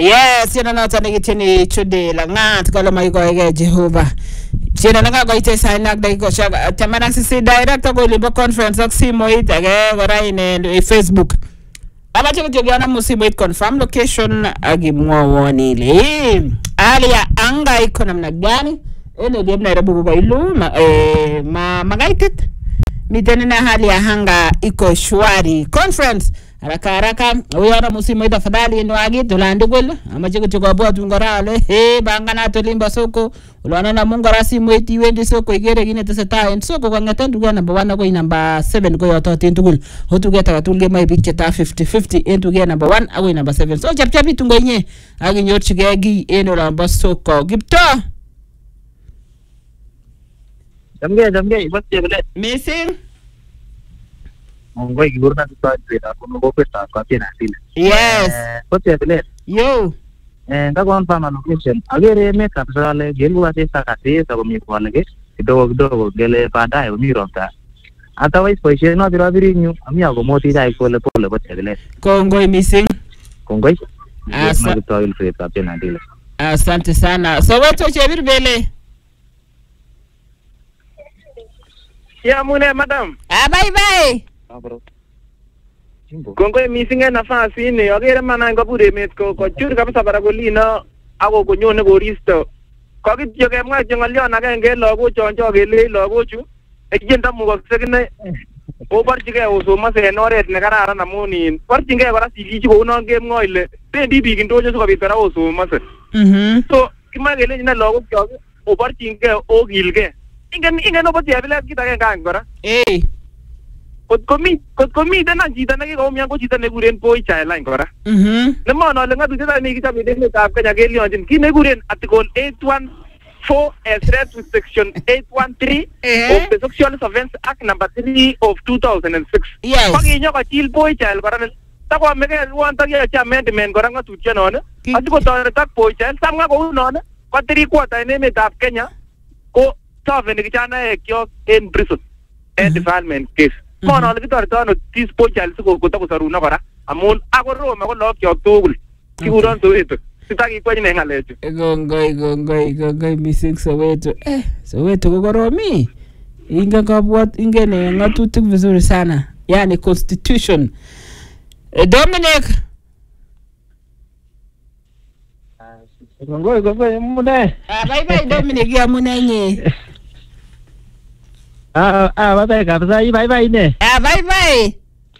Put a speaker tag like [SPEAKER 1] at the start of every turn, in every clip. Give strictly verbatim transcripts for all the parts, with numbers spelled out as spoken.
[SPEAKER 1] Yes, yun na natin nagitini chude lang nga tukalo may ko ege Jehovah. China nga ko ite sa nagday ko siya tama nang si direct ko libo conference ak simo ite age wala ine Facebook. Ama chiko jogi ana musimo it confirm location agi mwo nile. Alia anga iko namna gani? Ene dem na rabu ba ilu ma eh ma magaitit. Mitene na hali ya hanga iko shwari conference haraka haraka uyana musimo ita fadhali ndo agi tulande gwela ama chiko chiko abua tungorale he bangana tolimba soko ulwana na mungu rasi mweti wendi soko igere gine teseta en soko kwa ngatandu gwa number one ko number seven ko yoto tintugul hotu geta katulge mai picture ta fifty fifty entu ge number one awe number seven so chap chap tungo nye agi nyorchi ge gi eno la soko gipto
[SPEAKER 2] jamge jamge batte bele
[SPEAKER 1] missing
[SPEAKER 2] Mongoi gurna kwa dira kono bopeta kwa tena sile.
[SPEAKER 1] Yes.
[SPEAKER 2] Kote bele.
[SPEAKER 1] Yo.
[SPEAKER 2] Eh ngakon fama location. Agere me kapsale gelu ase sakase sabo mi kwalege. Kidogo kidogo gele baadaye umirota. Otherwise poishe no bira biri nyu ami ago moti dai pole pole kote bele.
[SPEAKER 1] Kongoi missing.
[SPEAKER 2] Kongoi.
[SPEAKER 1] Asa.
[SPEAKER 2] Toil free kwa tena dile.
[SPEAKER 1] Asante sana. So wetu chebir bele.
[SPEAKER 3] Ya mune madam.
[SPEAKER 1] Ah bye bye.
[SPEAKER 2] Bro.
[SPEAKER 3] Kongoi missing nafasi ni agere mana ngabure met ko ko chur kabisa baragolina ako kunyone koristo ko kityo kemwa jengalyon agenge lago chonjo kele lago chu ejenda mugoksekne obarchige osomase en oret ne kararan amun in barchinge kora sigich kou non kemwa ile bendi biik ndonyo sikobit kora osomase
[SPEAKER 1] Mhm.
[SPEAKER 3] so kimwa kele ina lago kyok obarchinge okilge ingen ingen obo chebilet kit agenge ang kora
[SPEAKER 1] Eh.
[SPEAKER 3] Kot komi kot komi tena chito nekikoumia ko chito nekuren boy child line kora.
[SPEAKER 1] Mhm.
[SPEAKER 3] Nemono le ngatu chito nekichobe emetab Kenya kelionjin kit nekuren article eight one four as read with section eight one three
[SPEAKER 1] Eh.
[SPEAKER 3] of the Sexual Offence Act number three of two thousand six.
[SPEAKER 1] Yes.
[SPEAKER 3] Pakinyo kochil boy child kora takwameke ruan takiyochi amendment kora ngatutyonon asikotoretok boy child samwa kou non ko three quarter en emetab Kenya ko serveni kijanaek kyok en prison en defilement case. Mono ale kitorto ano this boy child siko kotakosaruno kora amun akorome ko lok kyok tugul kikuron Soweto sitakikwenyi ne ngalechu.
[SPEAKER 1] Gongoi gongoi gongoi missing Soweto. Eh, Soweto ko koromi. Inga kabwat ingene ngatutik vizuri sana. Yani constitution. Eh, Dominic.
[SPEAKER 2] Kongoi kongoi mune.
[SPEAKER 1] Ah bye bye Dominic ya munenye.
[SPEAKER 2] Ah ah bye kabisa bye bye ne.
[SPEAKER 1] Ah bye bye.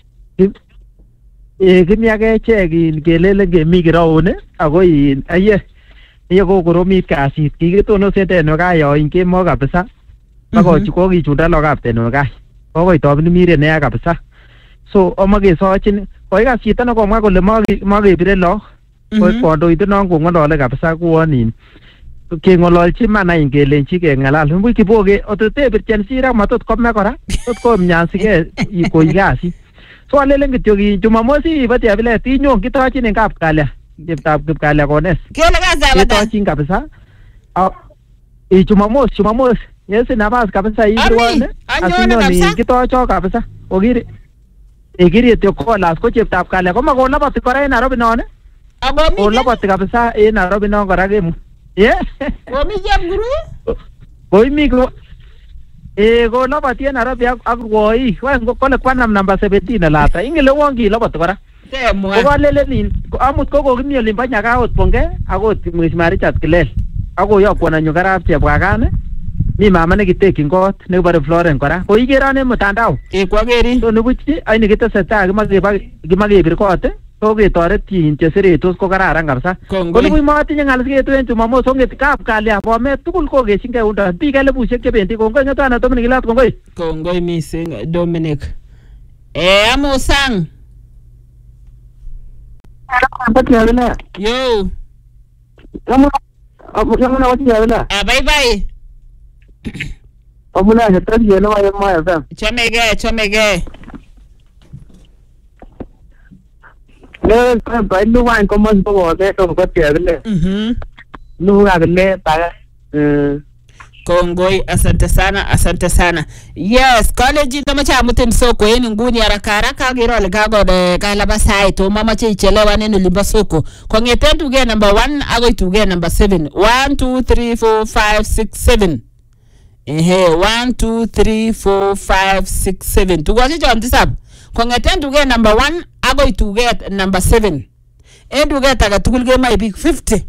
[SPEAKER 2] Eh kimyake chekin kelele ngemi kiraone ako in aye aye ko koromit kasit kikitono senten kayo in kemo kabisa bako chuko kichunda lokap tenwkai kokoi tobini mire neya kabisa so omake sochin koi kasita no komwa kole makebire lo koi kondoindet non kong'olole kabisa kuonin keng'ololchi mana ingelenchi keng'alal mbuch kiboke ototebirchen sira matot kome kora tot komnyansike koi kasit so alelen kityo ki Jumamosi ibo chebilet inyon kitochin en kapkalya cheptab kipkalya kones
[SPEAKER 1] Kele kaza bata.
[SPEAKER 2] kitochin kabisa eh Jumamos Jumamos yes nabas kabisa irwane asinyoni kitocho kabisa okiri ekiri etyo kolas ko cheptab kalya koma kolaboti kora en Nairobi non
[SPEAKER 1] Agomi.
[SPEAKER 2] kolaboti kabisa en Nairobi non kora kemu ye
[SPEAKER 1] Komi jam guru?
[SPEAKER 2] koimi ko eh ko labati en Nairobi ak rwoi ko kole kwanam number seventeen lata ingele wongi labati kora
[SPEAKER 1] Temwa.
[SPEAKER 2] ko kalelenin amut ko kokimi olin bo Nyakaot Bonge akot Mheshimiwa Richard Kilel akoyokwon anyu karap chebwakane mi mama nekitekyin kot nekibore Florence kora ko ikeron en mtandao
[SPEAKER 1] Eh kwageri.
[SPEAKER 2] so nibuchi aini kitesetai kimakebir kot so ketoretyin cheseretos ko kararan kabisa ko nibuch matinye ng'al siketu en Jumamos ong'et kapkalya bomet tugul kokesyinkei undon biik elipusiek chebendi kongoi ng'etwana Dominic Kilat kongoi
[SPEAKER 1] Kongoi missing Dominic. Eh amosang. Yo. Ah bye bye.
[SPEAKER 2] Amuna hetan yeno ay ma FM
[SPEAKER 1] Chomege chomege.
[SPEAKER 2] le pa pa lu wan ko mas bo de ko ko tiele
[SPEAKER 1] Mhm.
[SPEAKER 2] lu ga le ta eh
[SPEAKER 1] Kongoi, asante sana, asante sana. Yes, college kama cha muten soko yeni nguni haraka haraka giro le gago de kalaba sai to mama che ichelewa neno limba soko. Kongeten tuge number one ago tuge number seven. one two three four five six seven. Ehe, one two three four five six seven. Tugo che chon tisap. Kongeten tuge number one ago tuge number seven. En tuge taga tugul ge mai big fifty.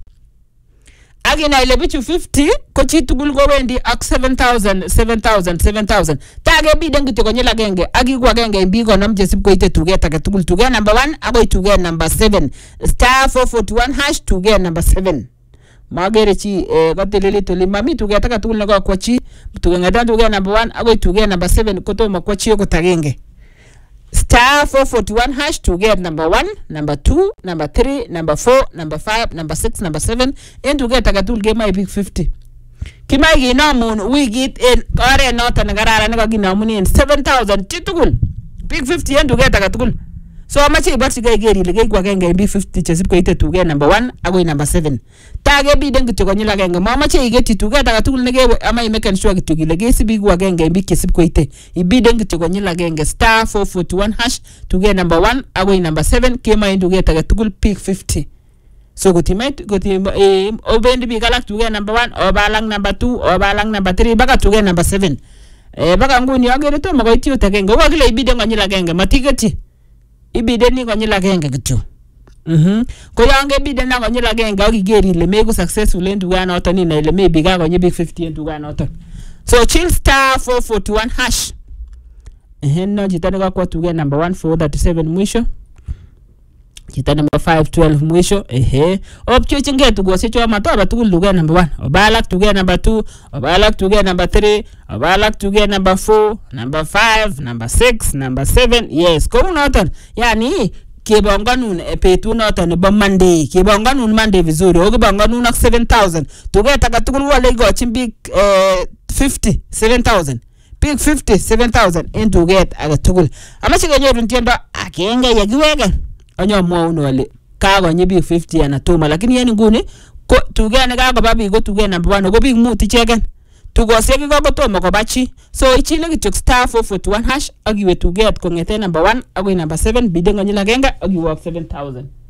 [SPEAKER 1] Agina ile bichu fifty ko chi tugul go wendi ak seven thousand seven thousand seven thousand tage bi dengi to konyela genge agi gwa genge bi go nam jesip ko ite tuge tage tugul tuge number one ago tuge number seven star four forty-one hash tuge number seven magere chi eh gatelele to limami tuge taka tugul nago kwa chi tuge ngada tuge number one ago tuge number seven ko to makwa chi ko tagenge star four forty-one hash to get number one, number two, number three, number four, number five, number six, number seven, and to get a gatul game my big fifty. Kimai Namun, we get in Korea North and Garara Naginamun in seven thousand titul. Big fifty and to get a gatul. So how much about to get the gate wagon be fifty chesipquated to get number one, away number seven. Tage be then to Gonilla gang, Mama Che get it together a tool nege, am I making sure to get legacy big wagon game be kesipquate. He be then to Gonilla gang star four forty-one hash to get number one, away number seven, came in to get a tool pick fifty. So go to mate, go to obey the big galak to get number one, or balang number two, or balang number three, back to get number seven. Eh, Bagangun, you get to my two again, go ugly be then Gonilla gang, Matigati. Ibide ni konyila genge gitu. Mhm. Ko yange bide na konyila genge ogigeri le mego successful endu gana otoni na ile maybe ga konye big fifty endu gana oton. So chill star four forty-one hash. Eh no jitani kwa kwa tuge number one four thirty-seven mwisho. Jitani number five twelve mwisho. Eh opcho chinge tugo secho matoba tugu luge number one. Obalak tuge number two, obalak tuge number three, obalak tuge number four, number five, number six, number seven. Yes, ko unoton. Yani kibonganun petu noton ba Monday. Kibonganun Monday vizuri. Okibonganun ak seven thousand. Tuge taka tugu wale go chimbik eh fifty, seven thousand. Big fifty, seven thousand into get aga tugul. Amachige nyo ntiendo akenge yagiwege. Onyo mwa unole kago nye big fifty anatoma lakini yeni nguni ko tugene kago babi go tuge number one go big muti chegen tugo segi go toma ko bachi so ichile kitok star four forty-one hash agiwe tuge at kongete number one agwe number seven bidengo nyila genga agiwe seven thousand.